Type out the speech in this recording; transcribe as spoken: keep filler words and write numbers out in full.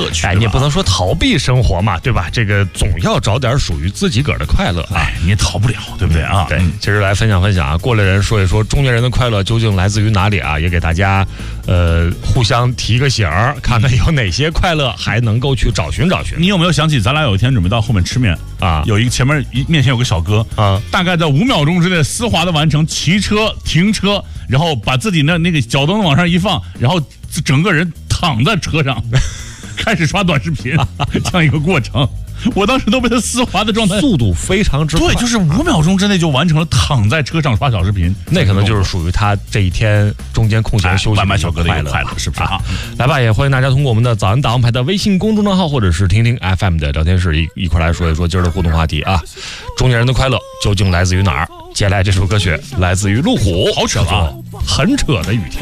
乐趣。 哎，你也不能说逃避生活嘛，对吧？这个总要找点属于自己个儿的快乐。 哎，你也逃不了，对不对啊？ 对，其实来分享分享啊，过来人说一说中年人的快乐究竟来自于哪里啊？也给大家呃互相提个醒儿，看看有哪些快乐还能够去找寻找寻。 你有没有想起咱俩有一天准备到后面吃面啊？ 有一个前面一面前有个小哥啊， 大概在五秒钟之内丝滑的完成骑车停车，然后把自己的那个脚蹬往上一放，然后整个人躺在车上开始刷短视频，这样一个过程。我当时都被他丝滑的状态， 速度非常之快， 对，就是五秒钟之内就完成了躺在车上刷小视频， 那可能就是属于他这一天中间空闲休息外卖小哥的快乐， 快乐是不是啊？ 来吧，也欢迎大家通过我们的早安大王牌的微信公众账号，或者是听听 F M 的聊天室一一块来说一说今儿的互动话题啊。中年人的快乐究竟来自于哪儿？接下来这首歌曲来自于路虎， 好扯啊， 很扯的雨天。